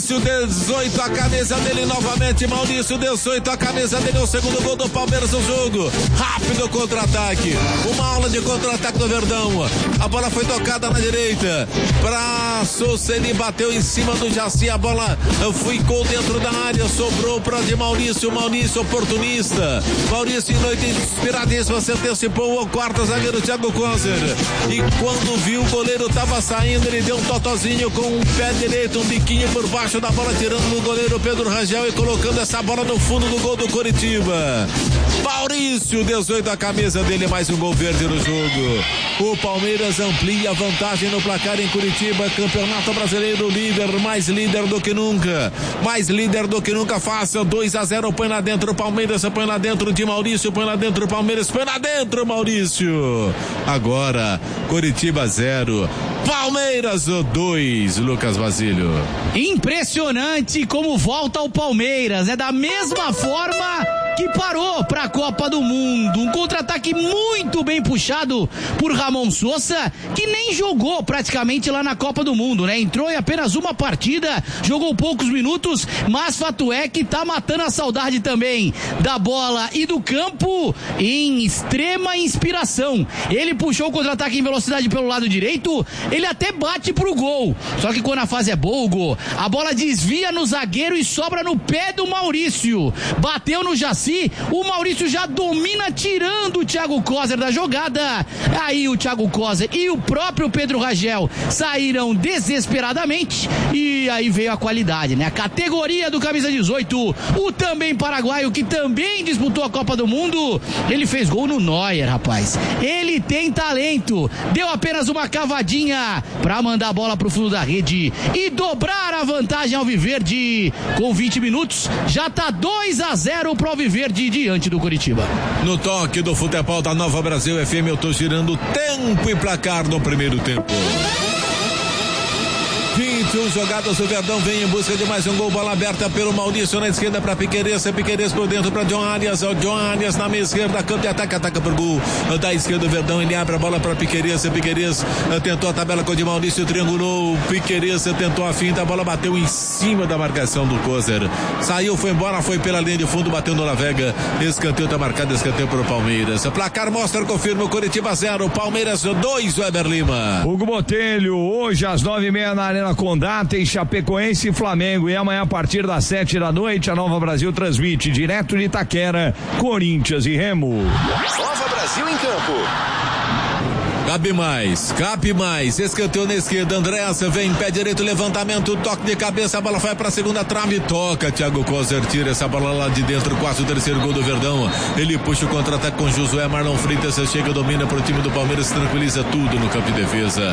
Maurício, 18, a camisa dele novamente. Maurício, 18, a camisa dele. O segundo gol do Palmeiras no jogo. Rápido contra-ataque. Uma aula de contra-ataque do Verdão. A bola foi tocada na direita. Pra Sousa, ele bateu em cima do Jaci. A bola ficou dentro da área. Sobrou para de Maurício. Maurício, oportunista. Maurício, em noite inspiradíssima, se antecipou o quarto zagueiro Thiago Coser. E quando viu o goleiro tava saindo, ele deu um totozinho com o pé direito, um biquinho por baixo da bola, tirando o goleiro Pedro Rangel e colocando essa bola no fundo do gol do Coritiba. Maurício, 18, a camisa dele, mais um gol verde no jogo. O Palmeiras amplia a vantagem no placar em Curitiba. Campeonato Brasileiro líder, mais líder do que nunca. Mais líder do que nunca. Faça 2-0, põe lá dentro Palmeiras, põe lá dentro de Maurício, põe lá dentro Palmeiras, põe lá dentro Maurício. Agora, Curitiba 0, Palmeiras 2, Lucas Basílio. Impressionante como volta o Palmeiras, é da mesma forma que parou para a Copa do Mundo. Um contra-ataque muito bem puxado por Ramon Sousa, que nem jogou praticamente lá na Copa do Mundo, né? Entrou em apenas uma partida, jogou poucos minutos, mas fato é que tá matando a saudade também da bola e do campo em extrema inspiração. Ele puxou o contra-ataque em velocidade pelo lado direito, ele até bate pro gol. Só que quando a fase é boa, Hugo, a bola desvia no zagueiro e sobra no pé do Maurício. Bateu no Jaci, o Maurício já domina, tirando o Thiago Coser da jogada. Aí o Thiago Coser e o próprio Pedro Rangel saíram desesperadamente e aí veio a qualidade, né? A categoria do camisa 18, o também paraguaio que também disputou a Copa do Mundo, ele fez gol no Neuer, rapaz. Ele tem talento, deu apenas uma cavadinha pra mandar a bola pro fundo da rede e dobrar a vantagem ao Alviverde. Com 20 minutos, já tá 2-0 pro Alviverde diante do Coritiba. No toque do futebol da Nova Brasil FM, eu tô girando tempo e placar no primeiro tempo. 21 jogadas, o Verdão vem em busca de mais um gol, bola aberta pelo Maurício na esquerda para Piquerez por dentro para John Arias, o John Arias na meia esquerda, campo de ataque, ataca por gol da esquerda, o Verdão, ele abre a bola para Piquerez tentou a tabela com o de Maurício, triangulou, Piquerez tentou a finta, a bola bateu em cima da marcação do Coser, saiu, foi embora, foi pela linha de fundo, bateu no Lavega, escanteio, tá marcado, escanteio para o Palmeiras, placar mostra, confirma, o Coritiba 0, Palmeiras 2, Weber Lima. Hugo Botelho, hoje às 9:30 na Arena Condá tem Chapecoense e Flamengo, e amanhã a partir das 7 da noite a Nova Brasil transmite direto de Itaquera, Corinthians e Remo. Nova Brasil em campo. Cabe mais, escanteio na esquerda, Andréas vem, pé direito, levantamento, toque de cabeça, a bola vai pra segunda trave, toca, Thiago Coser tira essa bola lá de dentro, quase o terceiro gol do Verdão, ele puxa o contra-ataque com Josué, Marlon Freitas chega, domina pro time do Palmeiras, tranquiliza tudo no campo de defesa.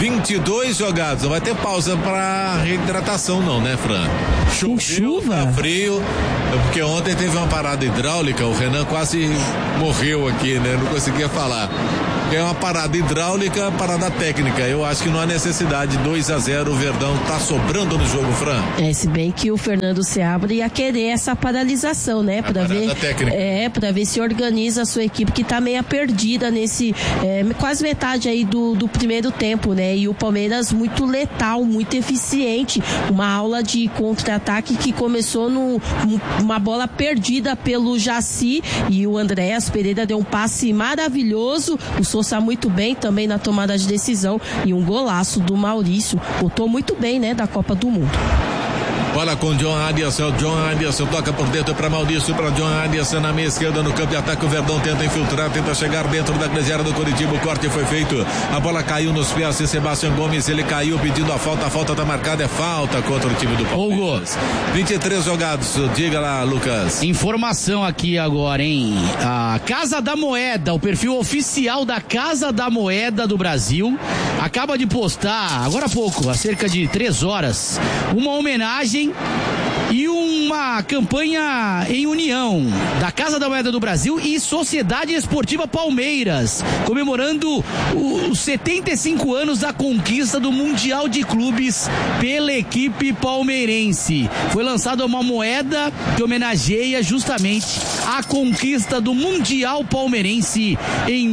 22 jogados, não vai ter pausa pra reidratação não, né, Fran? Chuva? Tá frio, porque ontem teve uma parada hidráulica, o Renan quase morreu aqui, né, não conseguia falar. É uma parada hidráulica, parada técnica. Eu acho que não há necessidade. 2-0, o Verdão tá sobrando no jogo, Fran. Se bem que o Fernando Seabra ia querer essa paralisação, né? Pra ver, técnica. Pra ver se organiza a sua equipe, que tá meio perdida nesse, quase metade aí do primeiro tempo, né? E o Palmeiras muito letal, muito eficiente. Uma aula de contra-ataque que começou numa bola perdida pelo Jaci, e o Andréas Pereira deu um passe maravilhoso. O Sousa muito bem também na tomada de decisão, e um golaço do Maurício, botou muito bem, né, da Copa do Mundo. Bola com John Arias, toca por dentro para Maurício, para John Arias na meia esquerda no campo de ataque, o Verdão tenta infiltrar, tenta chegar dentro da grande área do Coritiba, o corte foi feito, a bola caiu nos pés de Sebastião Gomes, ele caiu pedindo a falta tá marcada, é falta contra o time do Palmeiras. 23 jogados, diga lá, Lucas. Informação aqui agora, hein? A Casa da Moeda, o perfil oficial da Casa da Moeda do Brasil, acaba de postar, agora há pouco, há cerca de 3 horas, uma homenagem e uma campanha em união da Casa da Moeda do Brasil e Sociedade Esportiva Palmeiras, comemorando os 75 anos da conquista do Mundial de Clubes pela equipe palmeirense. Foi lançada uma moeda que homenageia justamente a conquista do Mundial Palmeirense em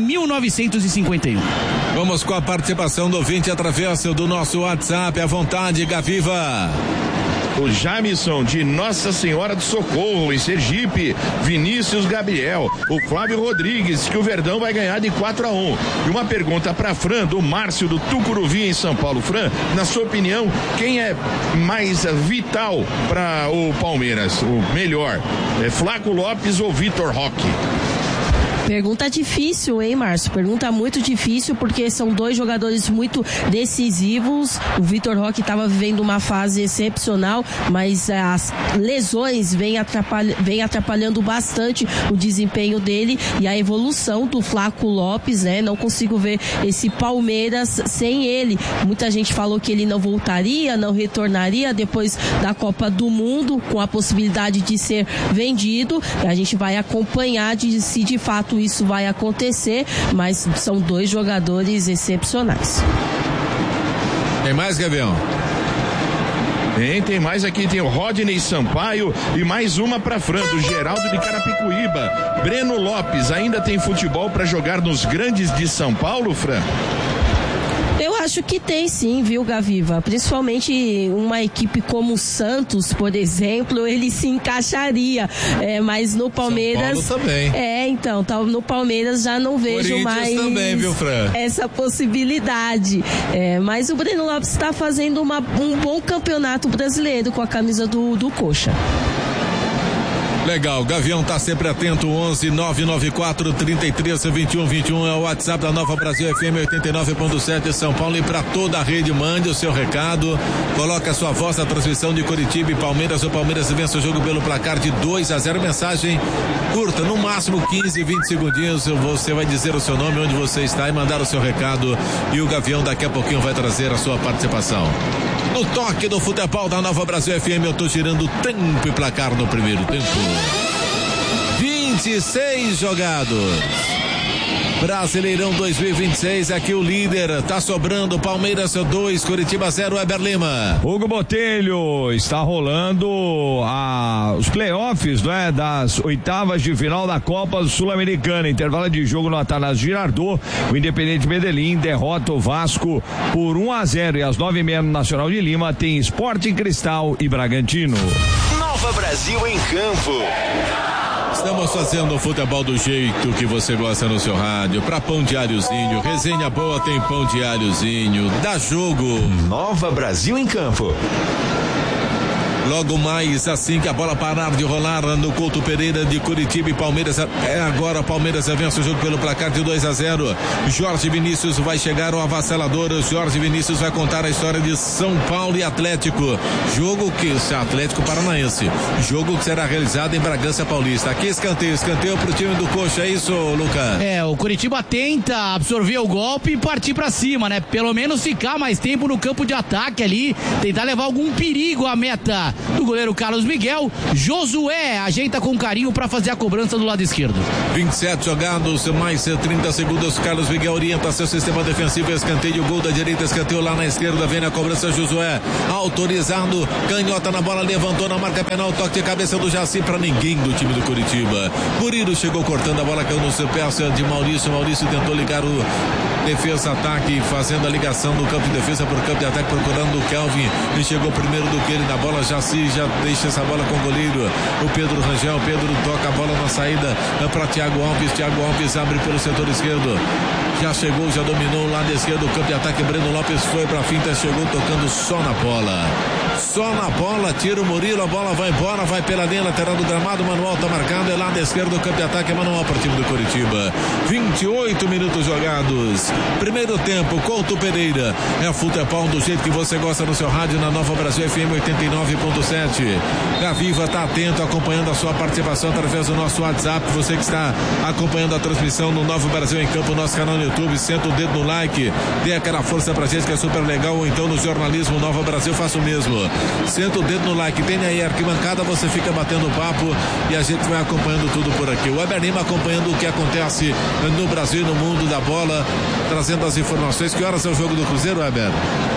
1951. Vamos com a participação do ouvinte através do nosso WhatsApp, à vontade, Gaviva. o Jamison de Nossa Senhora do Socorro, em Sergipe, Vinícius Gabriel, o Flávio Rodrigues, que o Verdão vai ganhar de 4-1. E uma pergunta para Fran, do Márcio do Tucuruvi, em São Paulo. Fran, na sua opinião, quem é mais vital para o Palmeiras? O melhor, é Flaco Lopes ou Vitor Roque? Pergunta difícil, hein, Márcio? Pergunta muito difícil, porque são dois jogadores muito decisivos. O Vitor Roque estava vivendo uma fase excepcional, mas as lesões vêm atrapalhando bastante o desempenho dele e a evolução do Flaco Lopes, né? Não consigo ver esse Palmeiras sem ele. Muita gente falou que ele não voltaria, não retornaria depois da Copa do Mundo, com a possibilidade de ser vendido. A gente vai acompanhar se de fato isso vai acontecer, mas são dois jogadores excepcionais. Tem mais, Gavião? Tem mais aqui, tem o Rodney Sampaio e mais uma para Fran, do Geraldo de Carapicuíba. Breno Lopes, ainda tem futebol para jogar nos grandes de São Paulo, Fran? Eu acho que tem sim, viu, Gaviva? Principalmente uma equipe como o Santos, por exemplo, ele se encaixaria. Mas no Palmeiras. São Paulo também. Então, no Palmeiras já não vejo mais também, viu, Fran? Essa possibilidade. Mas o Breno Lopes está fazendo um bom campeonato brasileiro com a camisa do Coxa. Legal, Gavião tá sempre atento. 11-994-33-21-21 é o WhatsApp da Nova Brasil FM 89.7 São Paulo, e para toda a rede mande o seu recado, coloca a sua voz na transmissão de Curitiba e Palmeiras. O Palmeiras vence o jogo pelo placar de 2-0. Mensagem curta, no máximo 15, 20 segundinhos. Você vai dizer o seu nome, onde você está e mandar o seu recado, e o Gavião daqui a pouquinho vai trazer a sua participação. No toque do futebol da Nova Brasil FM, eu tô tirando tempo e placar no primeiro tempo. 26 jogados. Brasileirão 2026, aqui o líder, tá sobrando Palmeiras 2, Curitiba 0, Weber Lima. Hugo Botelho, está rolando os playoffs, né, das oitavas de final da Copa Sul-Americana. Intervalo de jogo no Atanásio Girardot, o Independente Medellín derrota o Vasco por 1-0, e às 9h30 no Nacional de Lima tem Sporting Cristal e Bragantino. Nova Brasil em campo. Estamos fazendo o futebol do jeito que você gosta no seu rádio. Pra pão diáriozinho, resenha boa tem pão diáriozinho. Dá jogo. Nova Brasil em campo. Logo mais, assim que a bola parar de rolar no Couto Pereira de Curitiba e Palmeiras, agora Palmeiras vence o jogo pelo placar de 2-0. Jorge Vinícius vai chegar ao avassalador. Jorge Vinícius vai contar a história de São Paulo e Atlético. Jogo que Atlético Paranaense. Jogo que será realizado em Bragança Paulista. Aqui escanteio pro time do Coxa, é isso, Lucas? O Curitiba tenta absorver o golpe e partir pra cima, né? Pelo menos ficar mais tempo no campo de ataque ali, tentar levar algum perigo à meta do goleiro Carlos Miguel. Josué ajeita com carinho para fazer a cobrança do lado esquerdo. 27 jogados, mais 30 segundos. Carlos Miguel orienta seu sistema defensivo. Escanteio, gol da direita, escanteio lá na esquerda. Vem na cobrança Josué, autorizado, canhota na bola, levantou na marca penal, toque de cabeça do Jaci para ninguém do time do Curitiba. Murilo chegou cortando a bola, caiu no seu pé de Maurício. Maurício tentou ligar o defesa-ataque, fazendo a ligação do campo de defesa para o campo de ataque, procurando o Kelvin, e chegou primeiro do que ele na bola. Jaci já deixa essa bola com o goleiro, o Pedro Rangel. Pedro toca a bola na saída para Thiago Alves. Thiago Alves abre pelo setor esquerdo, já chegou, já dominou o lado esquerdo do campo de ataque. Breno Lopes foi pra finta, chegou tocando só na bola, tira o Murilo, a bola vai embora, vai pela linha lateral do gramado. Manuel tá marcado, é lado esquerdo do campo de ataque, Manuel para o time do Curitiba. 28 minutos jogados, primeiro tempo. Couto Pereira, é futebol do jeito que você gosta no seu rádio, na Nova Brasil FM 89.7. Gaviva tá atento, acompanhando a sua participação através do nosso WhatsApp. Você que está acompanhando a transmissão no Nova Brasil em Campo, nosso canal no YouTube, senta o dedo no like, dê aquela força pra gente que é super legal, ou então no jornalismo Nova Brasil, faça o mesmo. Senta o dedo no like, tem aí a arquibancada, você fica batendo papo e a gente vai acompanhando tudo por aqui. O Weber Lima acompanhando o que acontece no Brasil e no mundo da bola, trazendo as informações. Que horas é o jogo do Cruzeiro, Weber?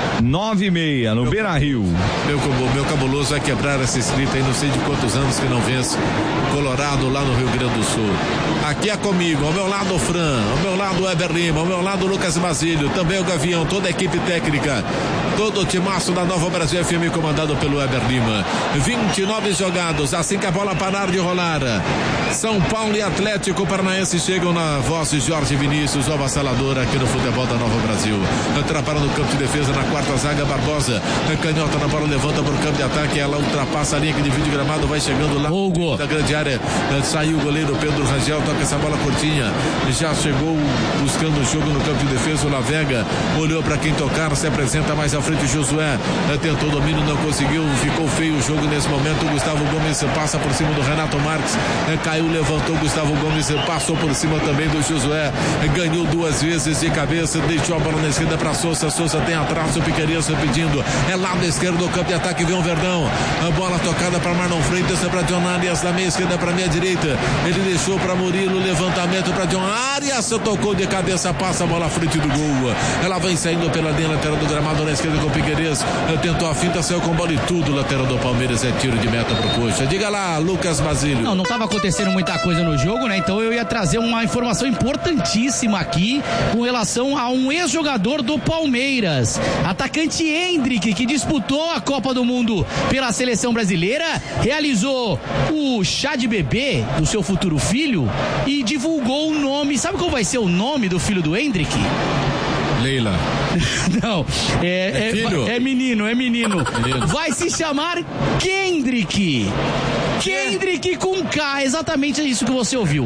9h30 no Beira-Rio. Meu cabuloso vai quebrar essa escrita aí, não sei de quantos anos que não vence Colorado lá no Rio Grande do Sul. Aqui é comigo, ao meu lado o Fran, ao meu lado o Weber Lima. Lima, ao meu lado Lucas Basílio, também o Gavião, toda a equipe técnica, todo o timaço da Nova Brasil FM comandado pelo Weber Lima. 29 jogados, assim que a bola parar de rolar. São Paulo e Atlético Paranaense chegam na voz de Jorge Vinícius, o avassalador aqui no futebol da Nova Brasil. Atrapalha no campo de defesa, na quarta zaga, Barbosa. Canhota na bola, levanta para o campo de ataque, ela ultrapassa a linha que divide o gramado, vai chegando lá da grande área. Saiu o goleiro Pedro Rangel, toca essa bola curtinha. Já chegou buscando o jogo no campo de defesa, o Lavega olhou para quem tocar, se apresenta mais à frente, Josué tentou o domínio, não conseguiu, ficou feio o jogo nesse momento. Gustavo Gomes passa por cima do Renato Marques, caiu, levantou, Gustavo Gomes passou por cima também do Josué, ganhou duas vezes de cabeça, deixou a bola na esquerda para Souza tem atraso, o Piqueires pedindo, é lado esquerdo do campo de ataque, vem o Verdão, a bola tocada para Marlon Freitas, para John Arias, da meia esquerda para meia direita, ele deixou para Murilo, levantamento para John Arias, tocou de cabeça, passa a bola à frente do gol, ela vem saindo pela linha lateral do gramado, na esquerda com o Piqueires, tentou a finta, saiu com bola e tudo, lateral do Palmeiras, é tiro de meta pro coxa. Diga lá, Lucas Basílio. Não estava acontecendo muita coisa no jogo, né? Então eu ia trazer uma informação importantíssima aqui com relação a um ex-jogador do Palmeiras, atacante Hendrick, que disputou a Copa do Mundo pela seleção brasileira, realizou o chá de bebê do seu futuro filho e divulgou o nome. Sabe qual vai ser o nome do filho do Hendrick? Leila. Não, é menino. Vai se chamar Kendrick. Kendrick com K, exatamente isso que você ouviu.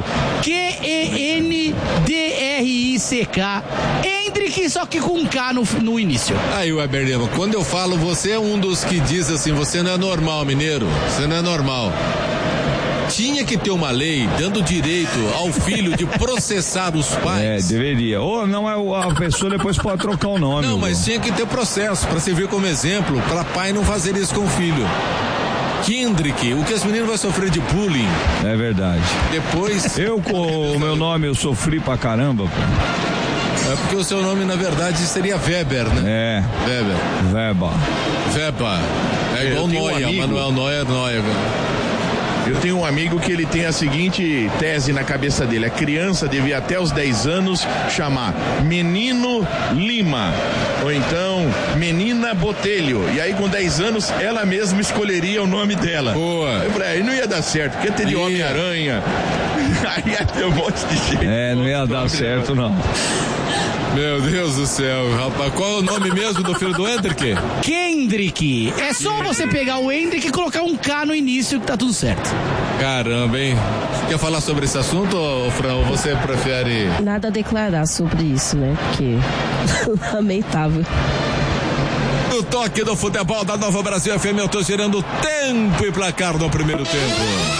Kendrick. Hendrick, só que com K no início. Aí, Weber Lima, quando eu falo, você é um dos que diz assim, você não é normal, mineiro, você não é normal. Tinha que ter uma lei dando direito ao filho de processar os pais. Deveria. Ou não, a pessoa depois pode trocar o nome. Não, mas tinha que ter processo para servir como exemplo, para pai não fazer isso com o filho. Kendrick, o que esse menino vai sofrer de bullying. É verdade. Depois. Eu, com o meu nome, eu sofri pra caramba, pô. É porque o seu nome, na verdade, seria Weber, né? Weber. É igual Neuer, Manuel Neuer. Eu tenho um amigo que ele tem a seguinte tese na cabeça dele: a criança devia até os 10 anos chamar Menino Lima, ou então Menina Botelho, e aí com 10 anos ela mesma escolheria o nome dela. Boa. Eu falei, aí não ia dar certo, porque teria Homem-Aranha, aí ia ter um monte de gente. Não ia dar certo não. Meu Deus do céu, rapaz. Qual é o nome mesmo do filho do Hendrick? Kendrick. É só você pegar o Hendrick e colocar um K no início que tá tudo certo. Caramba, hein? Quer falar sobre esse assunto, Fran, ou você prefere... Nada a declarar sobre isso, né? Porque lamentável. O toque do futebol da Nova Brasil FM, eu tô gerando tempo e placar no primeiro tempo.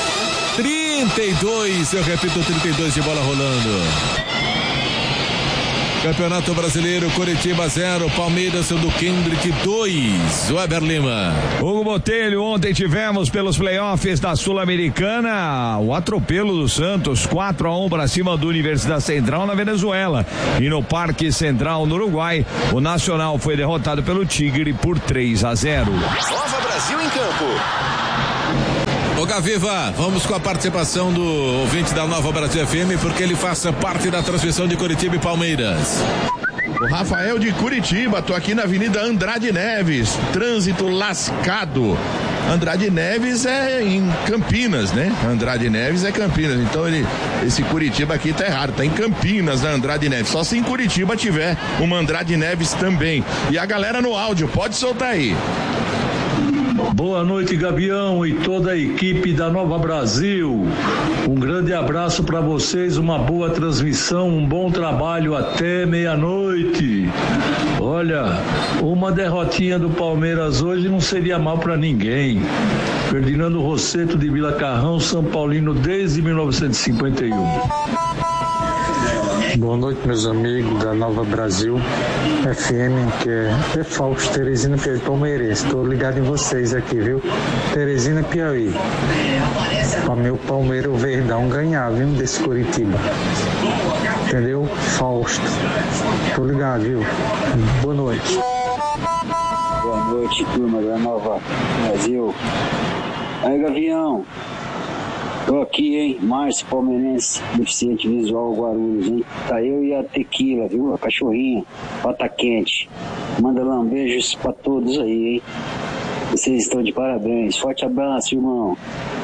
32, eu repito, 32 de bola rolando. Campeonato Brasileiro, Curitiba 0, Palmeiras do Kendrick 2, Weber Lima. Hugo Botelho, ontem tivemos pelos playoffs da Sul-Americana o atropelo do Santos, 4-1 para cima do Universidade Central na Venezuela. E no Parque Central no Uruguai, o Nacional foi derrotado pelo Tigre por 3-0. Nova Brasil em campo. Ô Gaviva, vamos com a participação do ouvinte da Nova Brasil FM, porque ele faça parte da transmissão de Curitiba e Palmeiras. O Rafael de Curitiba, tô aqui na Avenida Andrade Neves, trânsito lascado. Andrade Neves é em Campinas, né? Andrade Neves é Campinas, então esse Curitiba aqui tá errado, tá em Campinas, na Andrade Neves, só se em Curitiba tiver uma Andrade Neves também. E a galera no áudio, pode soltar aí. Boa noite, Gavião e toda a equipe da Nova Brasil. Um grande abraço para vocês, uma boa transmissão, um bom trabalho até meia-noite. Olha, uma derrotinha do Palmeiras hoje não seria mal para ninguém. Ferdinando Rosseto de Vila Carrão, São Paulino desde 1951. Boa noite, meus amigos da Nova Brasil FM, que é Fausto Teresina, que é palmeirense. Tô ligado em vocês aqui, viu? Teresina, Piauí. Para meu Palmeiras, o Verdão ganhar, viu? Desse Curitiba. Entendeu? Fausto. Tô ligado, viu? Boa noite. Boa noite, turma da Nova Brasil. Aí, Gavião. Tô aqui, hein? Márcio Palmeirense, deficiente visual Guarulhos, hein? Tá eu e a Tequila, viu? A cachorrinha, pata quente. Manda lá um beijo pra todos aí, hein? Vocês estão de parabéns. Forte abraço, irmão.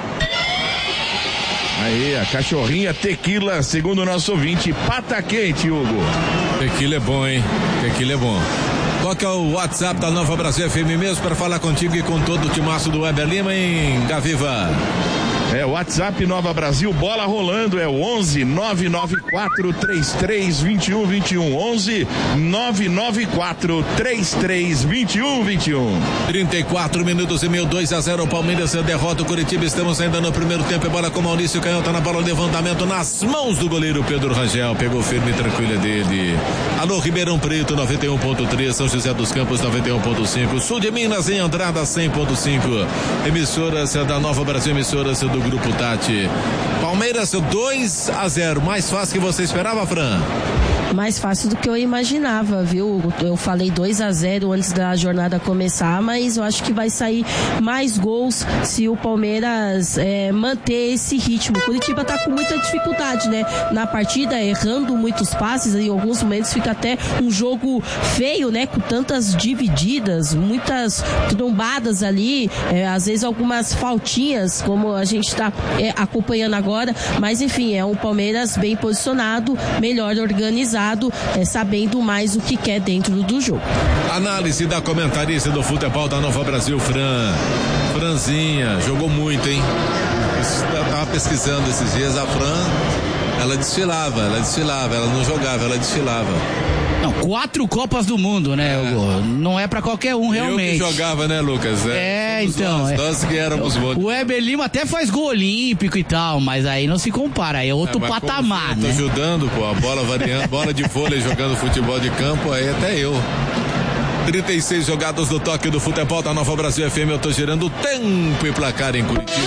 Aí, a cachorrinha Tequila, segundo o nosso ouvinte, pata quente, Hugo. Tequila é bom, hein? Tequila é bom. Qual que é o WhatsApp da Nova Brasil FM mesmo para falar contigo e com todo o timaço do Weber Lima em Gaviva? É, WhatsApp Nova Brasil, bola rolando, é o 11 994 33 21 21. 11 994 33 21 21. 34 minutos e meio, 2-0. Palmeiras derrota o Curitiba. Estamos ainda no primeiro tempo. É bola com Maurício Canhota na bola. Levantamento nas mãos do goleiro Pedro Rangel. Pegou firme e tranquila dele. Alô, Ribeirão Preto, 91.3. São José dos Campos, 91.5. Sul de Minas, em Andrada, 100.5. Emissoras da Nova Brasil, emissoras do Grupo Tati. Palmeiras 2-0, mais fácil que você esperava, Fran? Mais fácil do que eu imaginava, viu? Eu falei 2-0 antes da jornada começar, mas eu acho que vai sair mais gols se o Palmeiras manter esse ritmo. O Curitiba tá com muita dificuldade, né? Na partida, errando muitos passes, em alguns momentos fica até um jogo feio, né? Com tantas divididas, muitas trombadas ali, às vezes algumas faltinhas, como a gente tá acompanhando agora, mas enfim, é um Palmeiras bem posicionado, melhor organizado, sabendo mais o que quer dentro do jogo. Análise da comentarista do futebol da Nova Brasil, Franzinha, jogou muito, hein? Eu tava pesquisando esses dias, a Fran, ela desfilava, ela não jogava, ela desfilava. Não, 4 Copas do Mundo, né, Hugo? Não é pra qualquer um, realmente. Eu que jogava, né, Lucas? Então. Nós que éramos bons. O Weber Lima até faz gol olímpico e tal, mas aí não se compara, aí é outro patamar, né? Tô ajudando, pô, a bola variando, bola de vôlei jogando futebol de campo, aí até eu. 36 jogados no toque do futebol da Nova Brasil FM, eu tô gerando tempo e placar em Curitiba.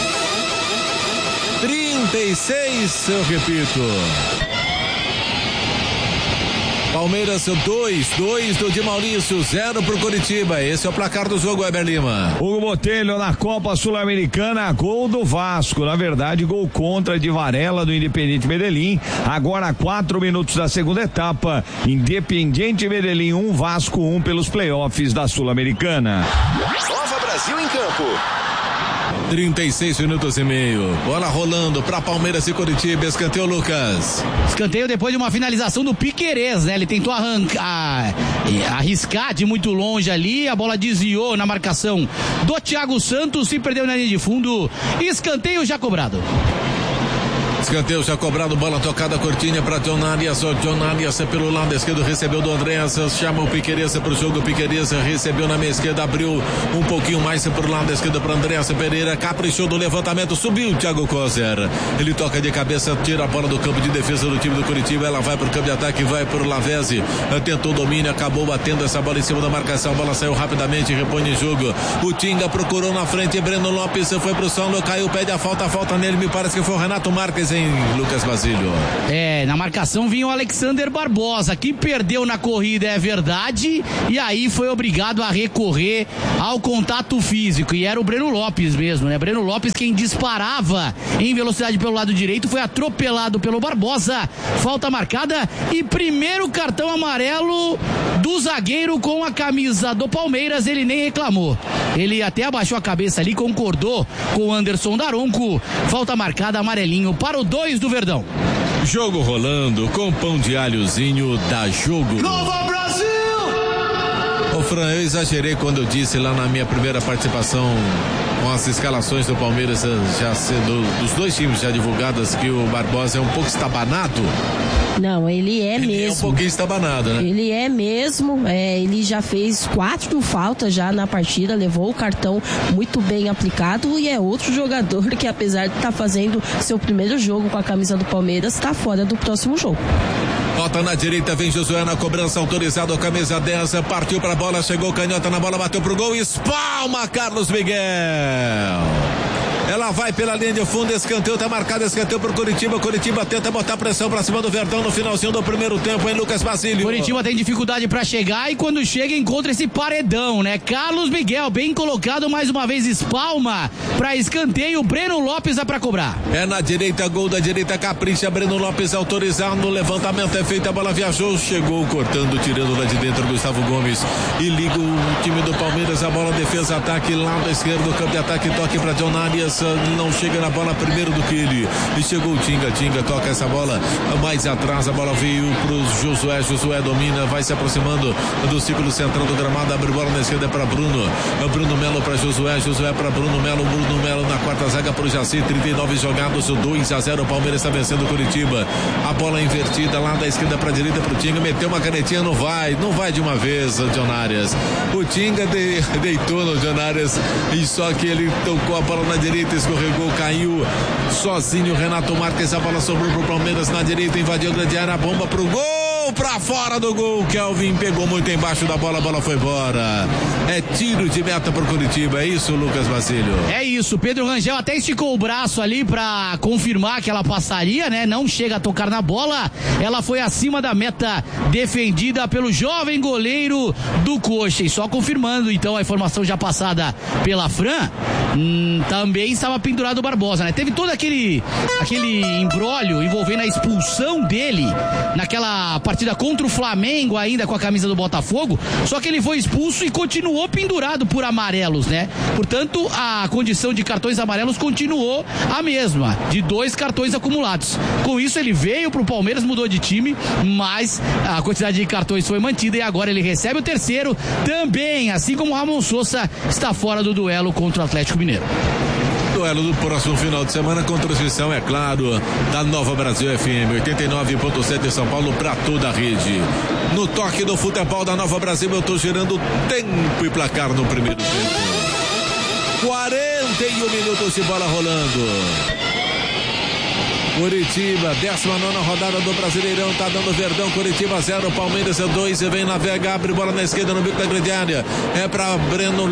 36, eu repito. Palmeiras 2 do Di Maurício, 0 pro Curitiba. Esse é o placar do jogo, Weber Lima. Hugo Botelho na Copa Sul-Americana, gol do Vasco. Na verdade, gol contra de Varela do Independiente Medellín. Agora 4 minutos da segunda etapa. Independiente Medellín 1, Vasco 1 pelos playoffs da Sul-Americana. Nova Brasil em campo. 36 minutos e meio. Bola rolando para Palmeiras e Curitiba. Escanteio, Lucas. Escanteio depois de uma finalização do Piquerez, né? Ele tentou arriscar de muito longe ali. A bola desviou na marcação do Thiago Santos e perdeu na linha de fundo. Escanteio já cobrado. Escanteio já cobrado, bola tocada, Cortinha para John Arias. O John Arias pelo lado esquerdo, recebeu do Andréas, chama o Piquerez para o jogo. Piquerez recebeu na meia esquerda, abriu um pouquinho mais pro lado esquerdo para Andréas Pereira, caprichou do levantamento, subiu o Thiago Kozer. Ele toca de cabeça, tira a bola do campo de defesa do time do Curitiba. Ela vai pro campo de ataque, vai pro Lavezzi, tentou o domínio, acabou batendo essa bola em cima da marcação. A bola saiu rapidamente, repõe em jogo. O Tinga procurou na frente, Breno Lopes foi pro solo, caiu, pede a falta nele. Me parece que foi o Renato Marques, em Lucas Basílio. Na marcação vinha o Alexander Barbosa, que perdeu na corrida, é verdade, e aí foi obrigado a recorrer ao contato físico, e era o Breno Lopes mesmo, né? Breno Lopes, quem disparava em velocidade pelo lado direito, foi atropelado pelo Barbosa. Falta marcada e primeiro cartão amarelo do zagueiro com a camisa do Palmeiras. Ele nem reclamou, ele até abaixou a cabeça ali, concordou com o Anderson Daronco. Falta marcada, amarelinho para o 2 do Verdão. Jogo rolando com pão de alhozinho da Jogo. Nova Brasil! Ô Fran, eu exagerei quando eu disse lá na minha primeira participação com as escalações do Palmeiras já dos dois times já divulgadas, que o Barbosa é um pouco estabanado. Não, ele é mesmo. É um pouquinho estabanado, né? Ele é mesmo, ele já fez 4 faltas já na partida, levou o cartão muito bem aplicado, e é outro jogador que, apesar de estar fazendo seu primeiro jogo com a camisa do Palmeiras, está fora do próximo jogo. Bota na direita, vem Josué na cobrança, autorizado, a camisa 10, partiu pra bola, chegou Canhota na bola, bateu pro gol, espalma Carlos Miguel. ela vai pela linha de fundo, escanteio, tá marcado escanteio pro Curitiba. Curitiba tenta botar pressão pra cima do Verdão no finalzinho do primeiro tempo, hein, Lucas Basílio? Curitiba tem dificuldade pra chegar e quando chega encontra esse paredão, né? Carlos Miguel, bem colocado, mais uma vez espalma pra escanteio, Breno Lopes dá pra cobrar. É na direita, gol da direita, capricha, Breno Lopes autorizado, no levantamento é feito, a bola viajou, chegou cortando, tirando lá de dentro Gustavo Gomes e liga o time do Palmeiras, a bola defesa, ataque, lado esquerdo, campo de ataque, toque pra John Arias, não chega na bola primeiro do que ele, e chegou o Tinga, toca essa bola mais atrás, a bola veio pro Josué domina, vai se aproximando do círculo central do gramado, abre bola na esquerda para Bruno Melo para Josué para Bruno Melo na quarta zaga pro Jaci, 39 jogados, 2-0, o Palmeiras está vencendo o Curitiba, a bola invertida lá da esquerda para direita pro Tinga, meteu uma canetinha, não vai de uma vez, John Arias, o Tinga deitou no John Arias, e só que ele tocou a bola na direita, escorregou, caiu sozinho, Renato Marques, a bola sobrou pro Palmeiras na direita, invadiu a grande área, a bomba pro gol, pra fora do gol, Kelvin pegou muito embaixo da bola, a bola foi embora, é tiro de meta pro Curitiba, é isso, Lucas Basílio? É isso, Pedro Rangel até esticou o braço ali pra confirmar que ela passaria, né, não chega a tocar na bola, ela foi acima da meta defendida pelo jovem goleiro do Coxa, e só confirmando então a informação já passada pela Fran, também estava pendurado o Barbosa, né, teve todo aquele imbróglio envolvendo a expulsão dele naquela partida contra o Flamengo ainda com a camisa do Botafogo, só que ele foi expulso e continuou pendurado por amarelos, né, portanto a condição de cartões amarelos continuou a mesma, de 2 cartões acumulados, com isso ele veio pro Palmeiras, mudou de time, mas a quantidade de cartões foi mantida e agora ele recebe o terceiro também, assim como o Ramon Sousa está fora do duelo contra o Atlético Mineiro. Duelo do próximo final de semana com transmissão, é claro, da Nova Brasil FM 89.7 em São Paulo para toda a rede. No toque do futebol da Nova Brasil, eu tô gerando tempo e placar no primeiro tempo. 41 minutos de bola rolando. Curitiba, 19ª rodada do Brasileirão, tá dando Verdão, Curitiba 0, Palmeiras 2, vem navega, abre bola na esquerda no bico da grande área, é pra Bruno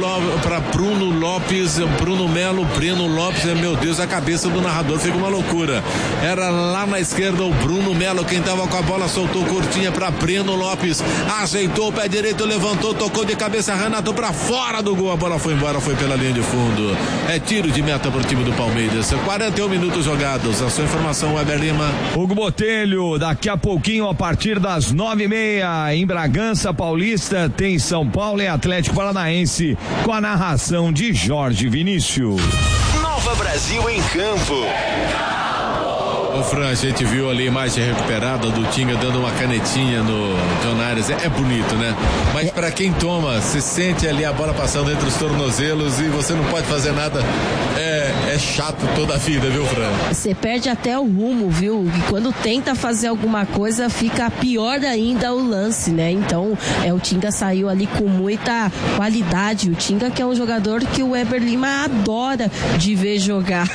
Lopes, meu Deus, a cabeça do narrador fica uma loucura, era lá na esquerda o Bruno Melo, quem tava com a bola soltou curtinha pra Breno Lopes, ajeitou o pé direito, levantou, tocou de cabeça, Renato pra fora do gol, a bola foi embora, foi pela linha de fundo, é tiro de meta pro time do Palmeiras, 41 minutos jogados, a sua informação, Weber Lima. Hugo Botelho, daqui a pouquinho, a partir das 9h30, em Bragança Paulista, tem São Paulo e Atlético Paranaense, com a narração de Jorge Vinícius. Nova Brasil em campo. Ô Fran, a gente viu ali a imagem recuperada do Tinga dando uma canetinha no John Arias, é bonito, né? Mas pra quem toma, se sente ali a bola passando entre os tornozelos e você não pode fazer nada, é chato toda a vida, viu, Fran? Você perde até o rumo, viu? E quando tenta fazer alguma coisa, fica pior ainda o lance, né? Então, o Tinga saiu ali com muita qualidade, o Tinga que é um jogador que o Weber Lima adora de ver jogar.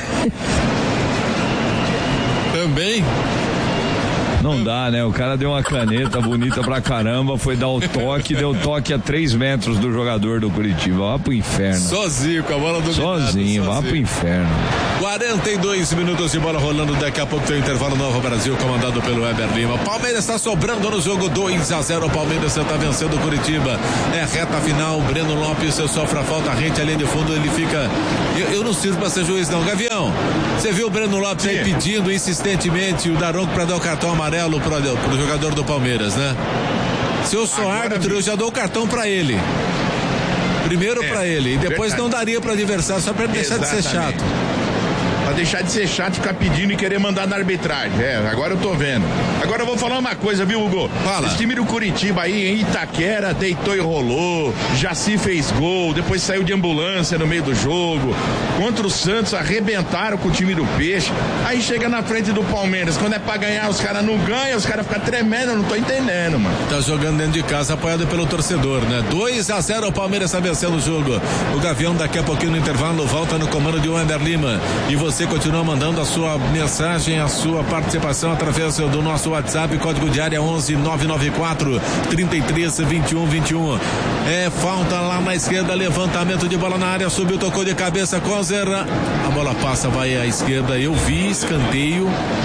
Também? Não dá, né? O cara deu uma caneta bonita pra caramba, foi dar o toque, deu toque a 3 metros do jogador do Curitiba. Vá pro inferno. Sozinho, com a bola do sozinho, vá pro inferno. 42 minutos de bola rolando, daqui a pouco tem o intervalo Nova Brasil, comandado pelo Weber Lima. Palmeiras está sobrando no jogo, 2-0, o Palmeiras está vencendo o Curitiba. É reta final, Breno Lopes sofre a falta, rente ali de fundo, ele fica... Eu não sirvo pra ser juiz não. Gavião, você viu o Breno Lopes aí pedindo insistentemente o Daronco pra dar o cartão amarelo pro jogador do Palmeiras, né? Se eu sou árbitro, eu já dou o cartão pra ele. Primeiro pra ele, e depois verdade. Não daria pro adversário, só pra ele deixar de ser chato. Pra deixar de ser chato, ficar pedindo e querer mandar na arbitragem. Agora eu tô vendo. Agora eu vou falar uma coisa, viu, Hugo? Fala. Esse time do Curitiba aí, em Itaquera, deitou e rolou. Jaci fez gol, depois saiu de ambulância no meio do jogo. Contra o Santos, arrebentaram com o time do Peixe. Aí chega na frente do Palmeiras. Quando é pra ganhar, os caras não ganham, os caras ficam tremendo, eu não tô entendendo, mano. Tá jogando dentro de casa, apoiado pelo torcedor, né? 2-0, o Palmeiras tá vencendo o jogo. O Gavião, daqui a pouquinho no intervalo, volta no comando de Weber Lima. E você você continua mandando a sua mensagem, a sua participação através do nosso WhatsApp, código de área 11 994 33 21 21. É falta lá na esquerda, levantamento de bola na área, subiu, tocou de cabeça, Kozer. A bola passa, vai à esquerda. Eu vi escanteio,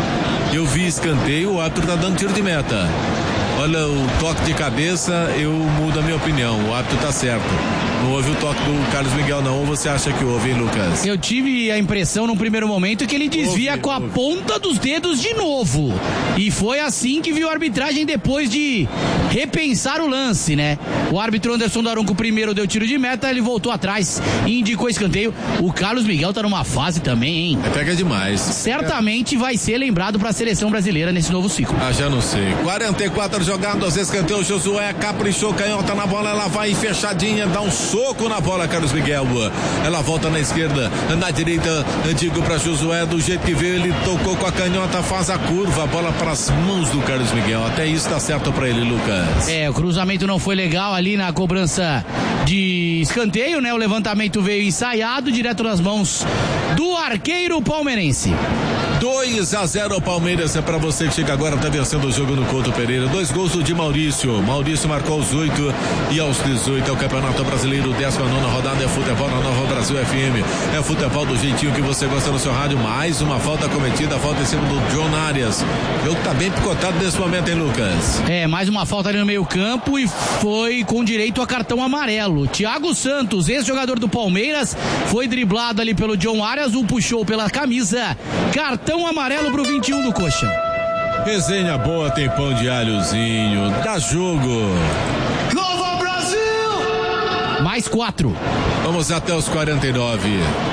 o árbitro tá dando tiro de meta. Olha, o toque de cabeça, eu mudo a minha opinião. O árbitro tá certo. Não houve o toque do Carlos Miguel, não. Ou você acha que houve, hein, Lucas? Eu tive a impressão num primeiro momento que ele desvia com a ponta dos dedos de novo. E foi assim que viu a arbitragem depois de repensar o lance, né? O árbitro Anderson Daronco primeiro deu tiro de meta, ele voltou atrás e indicou escanteio. O Carlos Miguel tá numa fase também, hein? Pega demais. Certamente vai ser lembrado pra seleção brasileira nesse novo ciclo. Já não sei. 44 jogadas, escanteio, Josué caprichou, canhota na bola, ela vai fechadinha, dá um soco na bola, Carlos Miguel. Ela volta na esquerda, na direita, digo pra Josué, do jeito que veio, ele tocou com a canhota, faz a curva, a bola pras mãos do Carlos Miguel. Até isso tá certo pra ele, Lucas. O cruzamento não foi legal ali na cobrança de escanteio, né? O levantamento veio ensaiado, direto nas mãos do arqueiro palmeirense. 2-0 Palmeiras, é pra você que chega agora, tá vencendo o jogo no Couto Pereira. 2 gols de Maurício marcou aos 8 e aos 18 é o Campeonato Brasileiro, 19ª rodada, é futebol na Nova Brasil FM, é futebol do jeitinho que você gosta no seu rádio. Mais uma falta cometida, falta em cima do John Arias. O jogo tá bem picotado nesse momento, hein, Lucas? Mais uma falta ali no meio campo e foi com direito a cartão amarelo. Thiago Santos, ex-jogador do Palmeiras, foi driblado ali pelo John Arias, o puxou pela camisa, cartão amarelo pro 21 do Coxa. Resenha boa, tem pão de alhozinho, dá jogo. Nova Brasil! Mais 4. Vamos até os 49.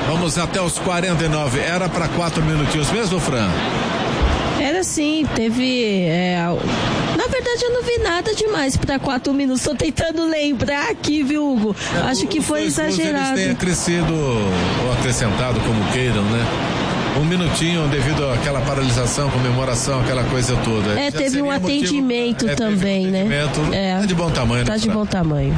Era pra 4 minutinhos mesmo, Fran? Era sim, teve... Na verdade eu não vi nada demais pra 4 minutos, tô tentando lembrar aqui, viu, Hugo? Acho que foi exagerado. Eles têm acrescido ou acrescentado, como queiram, né? 1 minutinho devido àquela paralisação, comemoração, aquela coisa toda. Teve um atendimento também, né? Tá de bom tamanho, né? Tá de bom tamanho.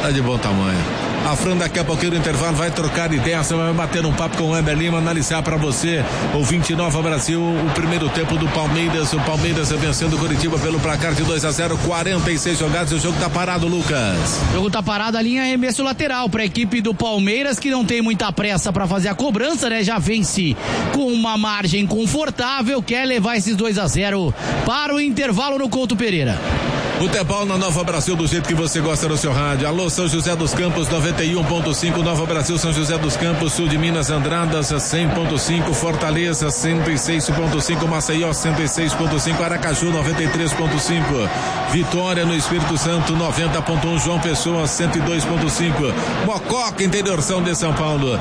A Fran daqui a pouquinho no intervalo vai trocar ideia, você vai bater um papo com o Weber Lima, analisar pra você, ouvinte Nova Brasil, o primeiro tempo do Palmeiras. O Palmeiras vencendo o Curitiba pelo placar de 2-0, 46 jogados, o jogo tá parado, Lucas. O jogo tá parado, a linha arremesso lateral pra equipe do Palmeiras, que não tem muita pressa pra fazer a cobrança, né? Já vence com uma margem confortável, quer levar esses 2-0 para o intervalo no Couto Pereira. Futebol na Nova Brasil, do jeito que você gosta no seu rádio. Alô, São José dos Campos, 91.5, Nova Brasil, São José dos Campos, sul de Minas, Andradas, 100.5, Fortaleza, 106.5, Maceió, 106.5, Aracaju, 93.5, Vitória no Espírito Santo, 90.1, João Pessoa, 102.5, Mococa, interiorção de São Paulo,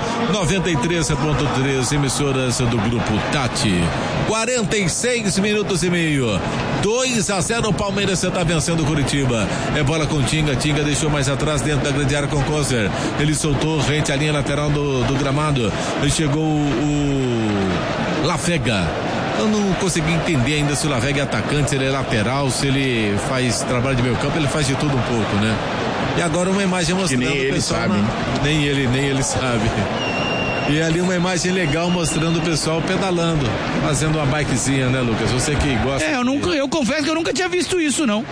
93.3, emissoras do Grupo Tati. 46 minutos e meio, 2-0 Palmeiras, você tá vencendo o Curitiba. É bola com Tinga deixou mais atrás dentro da grande área com Kozer. Ele soltou rente à linha lateral do gramado. Chegou o Lafega. Eu não consegui entender ainda se o Lafega é atacante, se ele é lateral, se ele faz trabalho de meio campo, ele faz de tudo um pouco, né? E agora uma imagem mostrando que nem ele sabe. Nem ele sabe. E ali uma imagem legal mostrando o pessoal pedalando, fazendo uma bikezinha, né, Lucas? Você que gosta. Eu confesso que eu nunca tinha visto isso, não.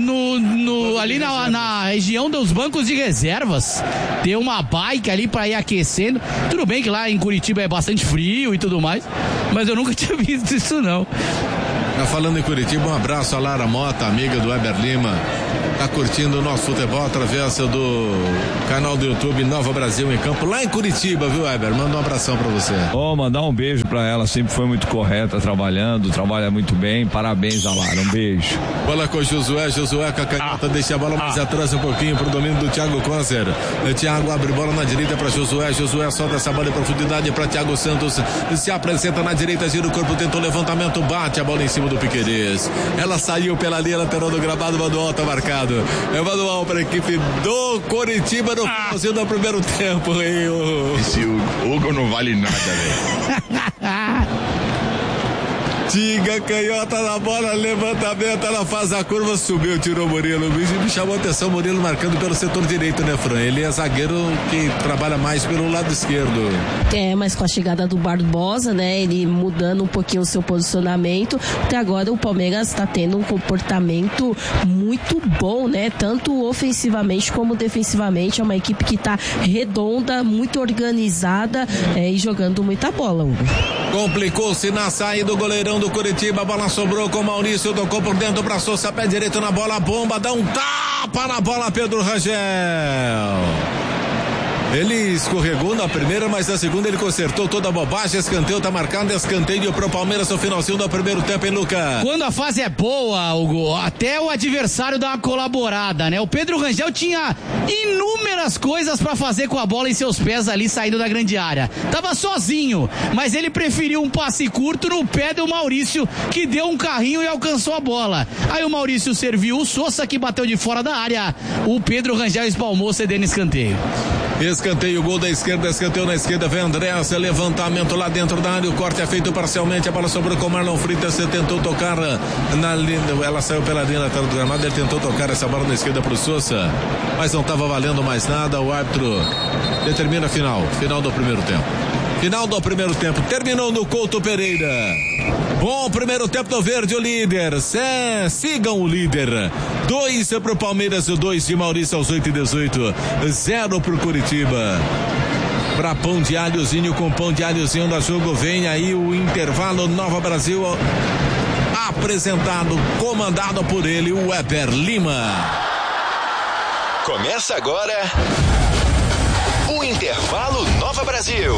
Ali na região dos bancos de reservas, ter uma bike ali pra ir aquecendo. Tudo bem que lá em Curitiba é bastante frio e tudo mais, mas eu nunca tinha visto isso, não. Falando em Curitiba, um abraço a Lara Mota, amiga do Weber Lima. Tá curtindo o nosso futebol através do canal do YouTube Nova Brasil em Campo, lá em Curitiba, viu, Weber? Manda um abração pra você. Mandar um beijo pra ela, sempre foi muito correta, trabalha muito bem, parabéns a Lara, um beijo. Bola com Josué com a canhota, deixa a bola mais atrás um pouquinho pro domínio do Thiago Kozer. O Thiago abre bola na direita pra Josué solta essa bola em profundidade pra Thiago Santos, se apresenta na direita, gira o corpo, tentou levantamento, bate a bola em cima do Piquerez. Ela saiu pela linha lateral do gramado, Manuel tá marcado. É manual para a equipe do Coritiba no finalzinho do primeiro tempo. Esse Hugo não vale nada, velho. Tinga, canhota na bola, levantamento, ela faz a curva, subiu, tirou o Murilo. Me chamou a atenção, Murilo marcando pelo setor direito, né, Fran? Ele é zagueiro que trabalha mais pelo lado esquerdo. Mas com a chegada do Barbosa, né, ele mudando um pouquinho o seu posicionamento, até agora o Palmeiras está tendo um comportamento muito bom, né, tanto ofensivamente como defensivamente. É uma equipe que está redonda, muito organizada e jogando muita bola, Hugo. Complicou-se na saída do goleirão do Curitiba, a bola sobrou com o Maurício, tocou por dentro, pra Sousa, pé direito na bola, bomba, dá um tapa na bola, Pedro Rangel. Ele escorregou na primeira, mas na segunda ele consertou toda a bobagem. Escanteio tá marcado, escanteio pro Palmeiras no finalzinho do primeiro tempo, hein, Lucas? Quando a fase é boa, Hugo, até o adversário dá uma colaborada, né? O Pedro Rangel tinha inúmeras coisas pra fazer com a bola em seus pés ali, saindo da grande área. Tava sozinho, mas ele preferiu um passe curto no pé do Maurício, que deu um carrinho e alcançou a bola. Aí o Maurício serviu o Sousa, que bateu de fora da área. O Pedro Rangel espalmou, cedendo escanteio. Escanteio, gol da esquerda, escanteio na esquerda, vem Andrés, levantamento lá dentro da área, o corte é feito parcialmente, a bola sobrou com o Marlon Freitas, você tentou tocar na linha, ela saiu pela linha lateral do gramado, ele tentou tocar essa bola na esquerda pro Sousa, mas não estava valendo mais nada, o árbitro determina final do primeiro tempo. Final do primeiro tempo, terminou no Couto Pereira. Bom primeiro tempo do Verde, o líder. Sigam o líder. 2 pro Palmeiras, 2 de Maurício aos 8:18. 0 pro Curitiba. Pra Pão de Alhozinho, com Pão de Alhozinho no jogo, vem aí o intervalo. Nova Brasil apresentado, comandado por ele, o Weber Lima. Começa agora o intervalo Nova Brasil.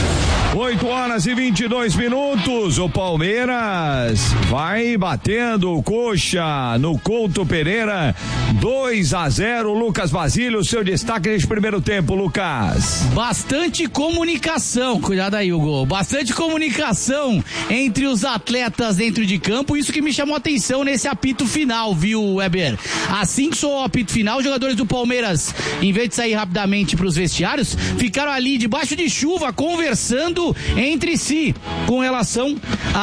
8h22. O Palmeiras vai batendo coxa no Couto Pereira, 2-0. Lucas Basílio, seu destaque neste primeiro tempo, Lucas. Bastante comunicação, cuidado aí, Hugo. Bastante comunicação entre os atletas dentro de campo, isso que me chamou a atenção nesse apito final, viu, Weber? Assim que soou o apito final, os jogadores do Palmeiras, em vez de sair rapidamente para os vestiários, ficaram ali debaixo de chuva, conversando entre si com relação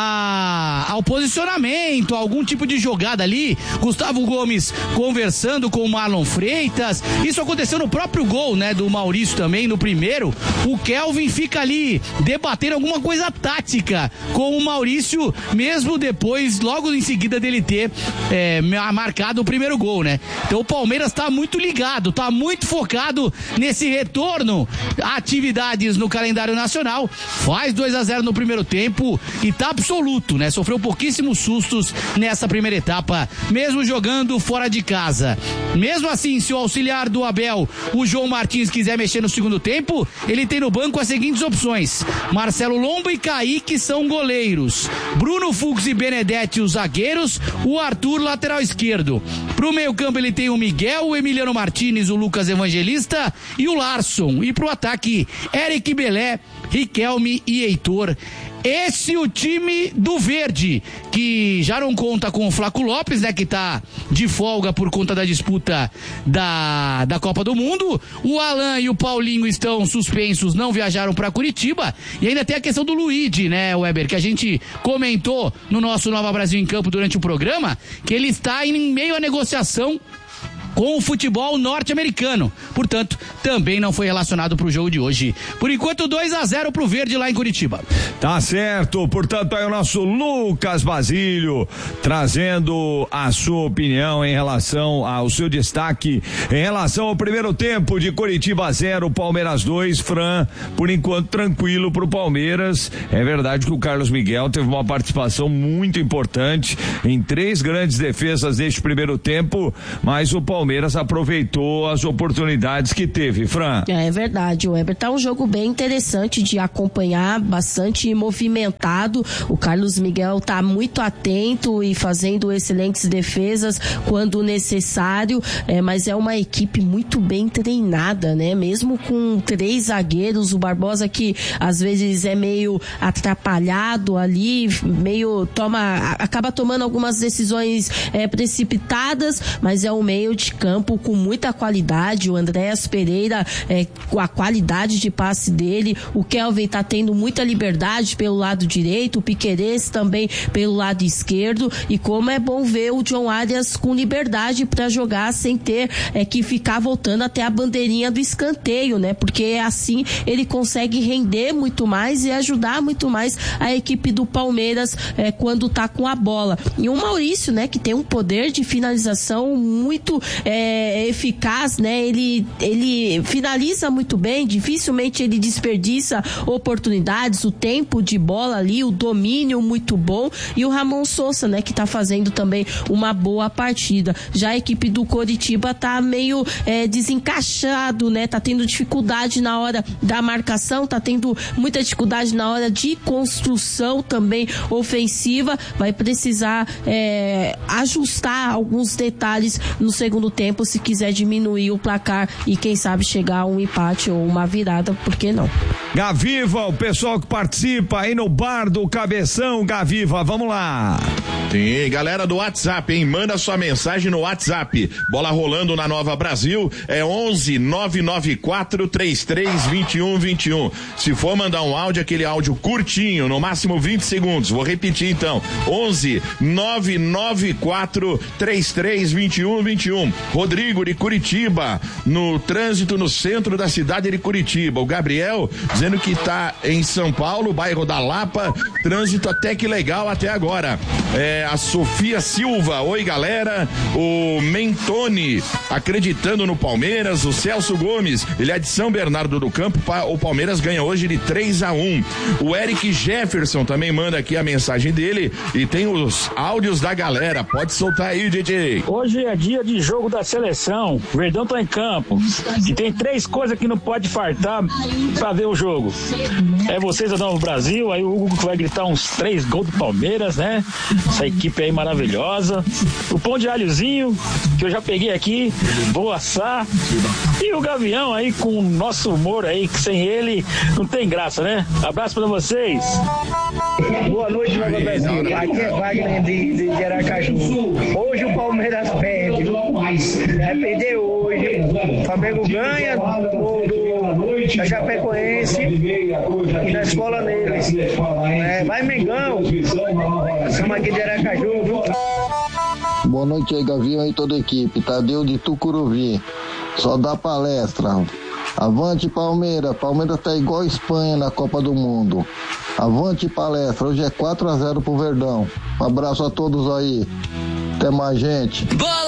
ao posicionamento, algum tipo de jogada ali. Gustavo Gomes conversando com o Marlon Freitas. Isso aconteceu no próprio gol, né, do Maurício também, no primeiro. O Kelvin fica ali debatendo alguma coisa tática com o Maurício, mesmo depois, logo em seguida dele ter marcado o primeiro gol, né? Então o Palmeiras tá muito ligado, tá muito focado nesse retorno a atividades no calendário nacional. Faz 2-0 no primeiro tempo e tá absoluto, né? Sofreu pouquíssimos sustos nessa primeira etapa, mesmo jogando fora de casa. Mesmo assim, se o auxiliar do Abel, o João Martins, quiser mexer no segundo tempo, ele tem no banco as seguintes opções: Marcelo Lomba e Kaique são goleiros, Bruno Fux e Benedetti os zagueiros, o Arthur lateral esquerdo. Pro meio campo ele tem o Miguel, o Emiliano Martínez, o Lucas Evangelista e o Larson. E pro ataque, Eric Belé, Riquelme e Heitor. Esse o time do Verde, que já não conta com o Flaco Lopes, né, que tá de folga por conta da disputa da Copa do Mundo. O Alan e o Paulinho estão suspensos, não viajaram para Curitiba. E ainda tem a questão do Luigi, né, Weber, que a gente comentou no nosso Nova Brasil em Campo durante o programa, que ele está em meio à negociação com o futebol norte-americano. Portanto, também não foi relacionado para o jogo de hoje. Por enquanto, 2-0 pro Verde lá em Curitiba. Tá certo. Portanto, aí o nosso Lucas Basílio trazendo a sua opinião em relação ao seu destaque em relação ao primeiro tempo de Curitiba 0, Palmeiras 2. Fran, por enquanto, tranquilo pro Palmeiras. É verdade que o Carlos Miguel teve uma participação muito importante em 3 grandes defesas neste primeiro tempo, mas o Palmeiras aproveitou as oportunidades que teve, Fran. É verdade, o Weber, tá um jogo bem interessante de acompanhar, bastante movimentado. O Carlos Miguel tá muito atento e fazendo excelentes defesas quando necessário, mas é uma equipe muito bem treinada, né? Mesmo com 3 zagueiros, o Barbosa, que às vezes é meio atrapalhado ali, acaba tomando algumas decisões precipitadas, mas é um meio de de campo com muita qualidade. O Andréas Pereira, com a qualidade de passe dele, o Kelvin tá tendo muita liberdade pelo lado direito, o Piquerez também pelo lado esquerdo, e como é bom ver o John Arias com liberdade para jogar sem ter que ficar voltando até a bandeirinha do escanteio, né? Porque assim ele consegue render muito mais e ajudar muito mais a equipe do Palmeiras quando tá com a bola. E o Maurício, né, que tem um poder de finalização muito eficaz, né? Ele finaliza muito bem, dificilmente ele desperdiça oportunidades, o tempo de bola ali, o domínio muito bom, e o Ramon Sousa, né, que tá fazendo também uma boa partida. Já a equipe do Coritiba tá meio desencaixado, né? Tá tendo dificuldade na hora da marcação, tá tendo muita dificuldade na hora de construção também ofensiva. Vai precisar ajustar alguns detalhes no segundo tempo se quiser diminuir o placar e quem sabe chegar a um empate ou uma virada, por que não? Gaviva, o pessoal que participa aí no bar do Cabeção, Gaviva, vamos lá. Sim, galera do WhatsApp, hein? Manda sua mensagem no WhatsApp. Bola rolando na Nova Brasil, 11 994 33 21 21. Se for mandar um áudio, aquele áudio curtinho, no máximo 20 segundos. Vou repetir então. 11 994 33 21 21. Rodrigo de Curitiba, no trânsito no centro da cidade de Curitiba. O Gabriel dizendo que tá em São Paulo, bairro da Lapa, trânsito até que legal até agora. A Sofia Silva, oi galera. O Mentoni acreditando no Palmeiras. O Celso Gomes, ele é de São Bernardo do Campo, o Palmeiras ganha hoje de 3-1. O Eric Jefferson também manda aqui a mensagem dele e tem os áudios da galera, pode soltar aí, DJ. Hoje é dia de jogo da seleção, o Verdão tá em campo e tem 3 coisas que não pode faltar pra ver o jogo. É vocês da Nova Brasil, aí o Hugo vai gritar uns 3 gols do Palmeiras, né? Essa equipe aí maravilhosa. O pão de alhozinho, que eu já peguei aqui, vou assar. E o Gavião aí com o nosso humor aí, que sem ele não tem graça, né? Abraço pra vocês. Boa noite, Nova Brasil. Aqui é Wagner de Aracaju. Hoje o Palmeiras perde. Vai perder hoje. O Flamengo ganha da Chapecoense e na escola deles. Vai Mengão. Estamos aqui de Aracaju. Boa noite aí, Gavião e toda a equipe. Tadeu de Tucuruvi. Só dá palestra. Avante Palmeiras. Palmeiras tá igual a Espanha na Copa do Mundo. Avante palestra. Hoje é 4-0 pro Verdão. Um abraço a todos aí. Até mais, gente.